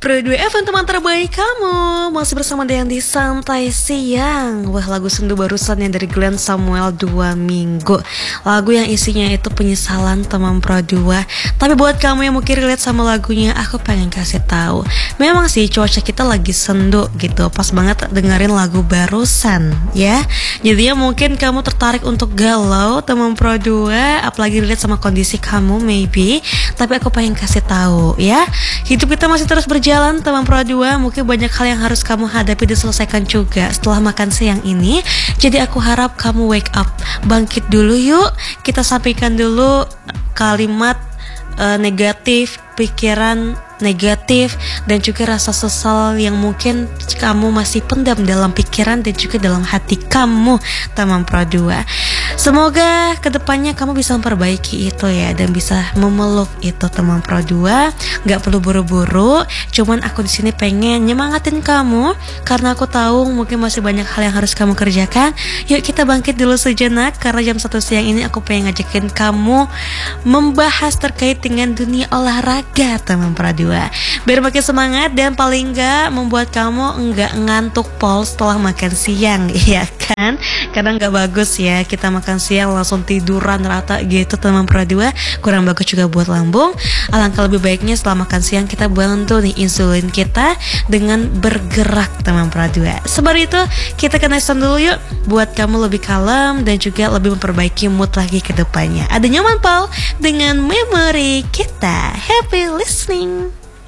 Pro 2 FM teman terbaik kamu. Masih bersama dengan di Santai Siang. Wah, lagu sendu barusan yang dari Glenn Samuel 2 minggu. Lagu yang isinya itu penyesalan teman Pro 2. Tapi buat kamu yang mungkin relate sama lagunya, aku pengen kasih tahu. Memang sih cuaca kita lagi sendu gitu. Pas banget dengerin lagu barusan ya. Jadinya mungkin kamu tertarik untuk galau teman Pro 2, apalagi relate sama kondisi kamu maybe. Tapi aku pengen kasih tahu ya. Hidup kita masih terus berjalan teman Pro 2. Mungkin banyak hal yang harus kamu hadapi dan selesaikan juga setelah makan siang ini. Jadi aku harap kamu wake up, bangkit dulu yuk. Kita sampaikan dulu kalimat negatif, pikiran negatif, dan juga rasa sesal yang mungkin kamu masih pendam dalam pikiran dan juga dalam hati kamu teman Pro 2. Semoga kedepannya kamu bisa memperbaiki itu ya, dan bisa memeluk itu teman Pro 2. Gak perlu buru-buru, cuman aku di sini pengen nyemangatin kamu karena aku tahu mungkin masih banyak hal yang harus kamu kerjakan. Yuk kita bangkit dulu sejenak, karena jam 1 siang ini aku pengen ngajakin kamu membahas terkait dengan dunia olahraga teman Pro 2, biar makin semangat dan paling enggak membuat kamu enggak ngantuk pol setelah makan siang, ya kan? Karena enggak bagus ya kita makan siang langsung tiduran rata gitu teman Pro 2, kurang bagus juga buat lambung. Alangkah lebih baiknya setelah makan siang kita bantu nih insulin kita dengan bergerak teman Pro 2. Sebab itu kita kenasan dulu yuk, buat kamu lebih kalem dan juga lebih memperbaiki mood lagi ke depannya. Ada Nyoman Paul dengan memori kita. Happy listening.